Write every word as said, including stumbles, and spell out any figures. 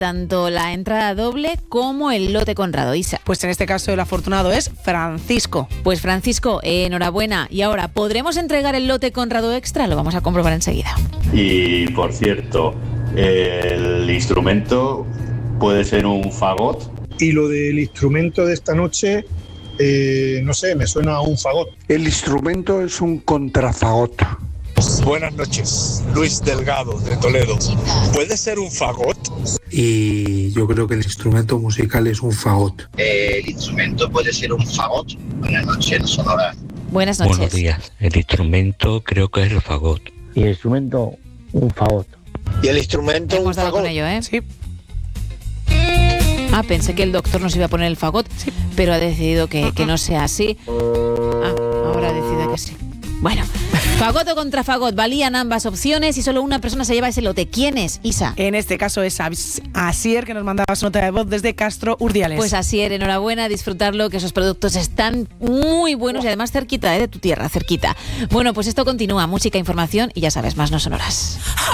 tanto la entrada doble como el lote Conrado. Isa. Pues en este caso el afortunado es Francisco. Pues Francisco, eh, enhorabuena. Y ahora, ¿podremos entregar el lote Conrado extra? Lo vamos a comprobar enseguida. Y por cierto, el instrumento puede ser un fagot. Y lo del instrumento de esta noche, eh, no sé, me suena a un fagot. El instrumento es un contrafagot. Buenas noches, Luis Delgado de Toledo. ¿Puede ser un fagot? Y yo creo que el instrumento musical es un fagot. Eh, el instrumento puede ser un fagot. Buenas noches, Sonora. Buenas noches. Buenos días. El instrumento creo que es el fagot. Y el instrumento, un fagot. ¿Y el instrumento Hemos un dado fagot? con ello, ¿eh? Sí. Ah, pensé que el doctor nos iba a poner el fagot, sí, pero ha decidido que, que no sea así. Ah, ahora ha decidido que sí. Bueno, fagot o contra fagot, valían ambas opciones y solo una persona se lleva ese lote. ¿Quién es, Isa? En este caso es Asier, que nos mandaba su nota de voz desde Castro Urdiales. Pues Asier, enhorabuena, disfrutarlo, que esos productos están muy buenos y además cerquita, ¿eh? De tu tierra, cerquita. Bueno, pues esto continúa, música, información y ya sabes, más no sonoras.